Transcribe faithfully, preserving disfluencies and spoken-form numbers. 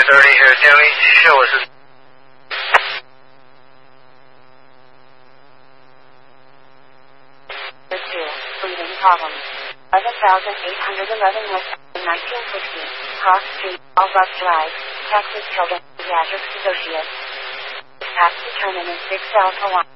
thirty here, 天威机械，我是。 two, breathing problems. eleven thousand eight hundred eleven West nineteen fifty, Cross Street, Albrook Drive, Texas Children Pediatrics Associates. Taxi terminus six Alpha one.